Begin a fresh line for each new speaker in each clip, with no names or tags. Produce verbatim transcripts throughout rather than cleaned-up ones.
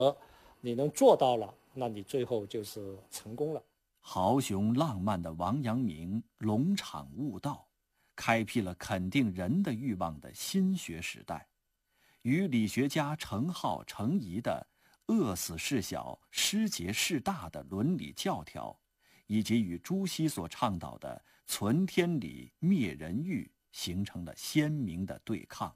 你能做到了，那你最后就是成功了。
豪雄浪漫的王阳明龙场悟道，开辟了肯定人的欲望的新学时代，与理学家程颢、程颐的饿死事小，失节事大的伦理教条，以及与朱熹所倡导的存天理、灭人欲，形成了鲜明的对抗。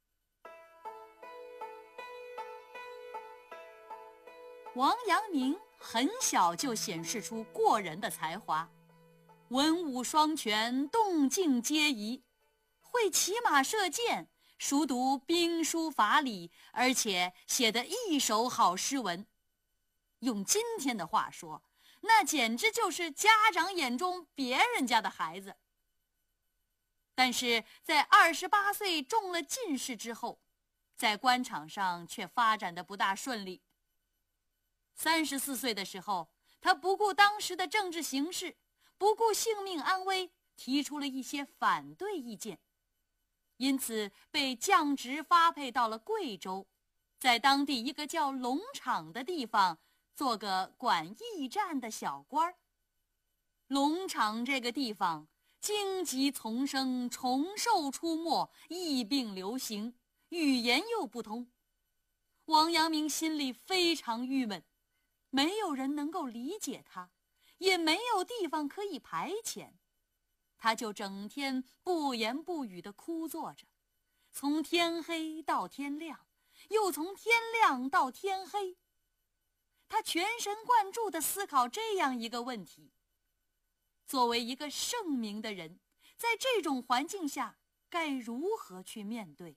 王阳明很小就显示出过人的才华，文武双全，动静皆宜，会骑马射箭，熟读兵书法理，而且写得一手好诗文。用今天的话说，那简直就是家长眼中别人家的孩子。但是在二十八岁中了进士之后，在官场上却发展得不大顺利。三十四岁的时候，他不顾当时的政治形势，不顾性命安危，提出了一些反对意见，因此被降职发配到了贵州，在当地一个叫龙场的地方做个管驿站的小官。龙场这个地方荆棘丛生，虫兽出没，疫病流行，语言又不通。王阳明心里非常郁闷，没有人能够理解他，也没有地方可以排遣，他就整天不言不语地枯坐着，从天黑到天亮，又从天亮到天黑。他全神贯注地思考这样一个问题：作为一个圣明的人，在这种环境下该如何去面对？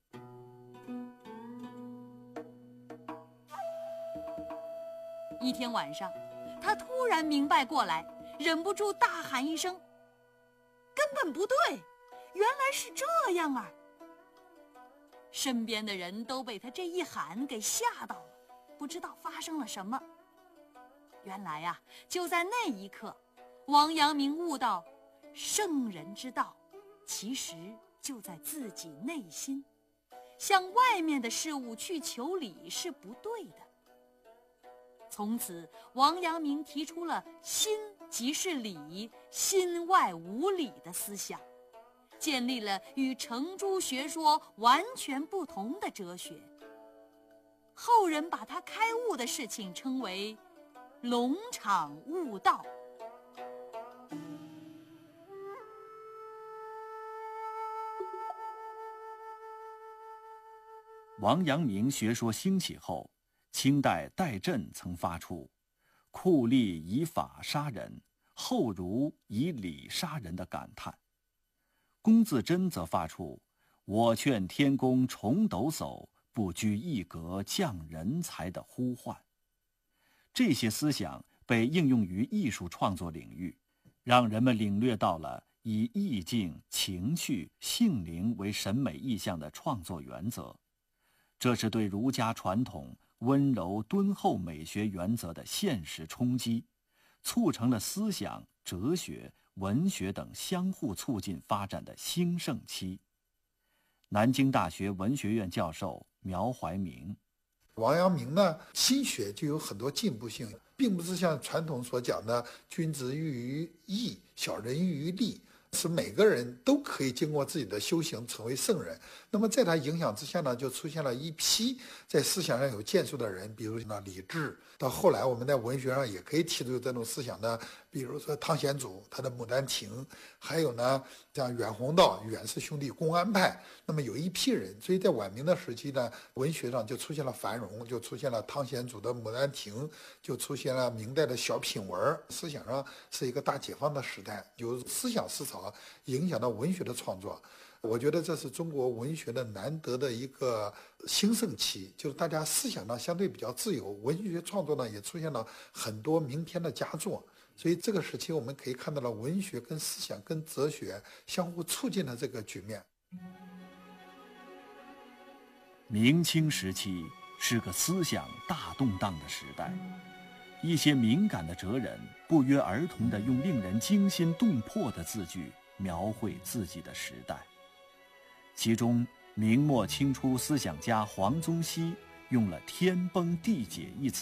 一天晚上，他突然明白过来，忍不住大喊一声：根本不对，原来是这样啊！身边的人都被他这一喊给吓到了，不知道发生了什么。原来啊，就在那一刻，王阳明悟到，圣人之道其实就在自己内心，向外面的事物去求理是不对的。从此，王阳明提出了心即是理，心外无理的思想，建立了与程朱学说完全不同的哲学。后人把他开悟的事情称为龙场悟道。
王阳明学说兴起后，清代戴震曾发出“酷吏以法杀人，后儒以理杀人”的感叹。龚自珍则发出“我劝天公重抖擞，不拘一格降人才”的呼唤。这些思想被应用于艺术创作领域，让人们领略到了以意境、情绪、性灵为审美意象的创作原则。这是对儒家传统温柔敦厚美学原则的现实冲击，促成了思想、哲学、文学等相互促进发展的兴盛期。南京大学文学院教授苗怀明：
王阳明呢，心学就有很多进步性，并不是像传统所讲的君子喻于义，小人喻于利，是每个人都可以经过自己的修行成为圣人。那么在他影响之下呢，就出现了一批在思想上有建树的人，比如呢李治，到后来我们在文学上也可以提出这种思想的，比如说汤显祖他的《牡丹亭》，还有呢像阮弘道阮氏兄弟公安派。那么有一批人，所以在晚明的时期呢，文学上就出现了繁荣，就出现了汤显祖的《牡丹亭》，就出现了明代的小品文，思想上是一个大解放的时代，有思想思潮影响到文学的创作。我觉得这是中国文学的难得的一个兴盛期，就是大家思想上相对比较自由，文学创作呢也出现了很多名篇的佳作。所以这个时期我们可以看到了文学跟思想跟哲学相互促进的这个局面。
明清时期是个思想大动荡的时代，一些敏感的哲人不约而同地用令人惊心动魄的字句描绘自己的时代。其中明末清初思想家黄宗羲用了天崩地解一词。